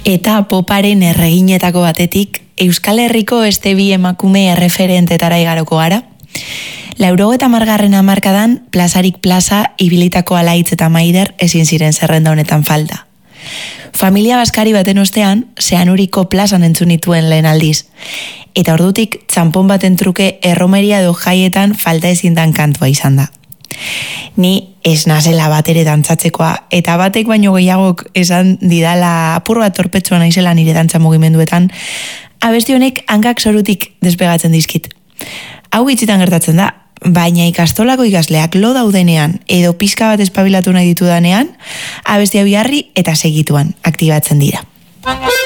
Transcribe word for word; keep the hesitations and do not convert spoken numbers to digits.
Eta poparen erreginetako batetik, Euskal Herriko beste bi emakume erreferentetara igaroko gara. Laurogeta margarren hamarkadan, plazarik plaza, ibilitako Alaitz eta Maider ezin ziren zerrenda honetan falta. Familia baskari baten ostean, Zeanuriko plazan entzun nituen lehen aldiz. Eta ordutik, txampon baten truke erromeria edo jaietan falta ezindan kantua izan da. Ni ez nazela bat ere dantzatzekoa, eta batek baino gehiagok esan didala apur bat torpetsua naizela nire dantza mugimenduetan, abesti honek hankak zorutik despegatzen dizkit. Hau gitzitan gertatzen da, baina ikastolako ikasleak lo daudenean edo pizka bat espabilatu nahi ditudanean, abestia biharri eta segituan aktibatzen dira.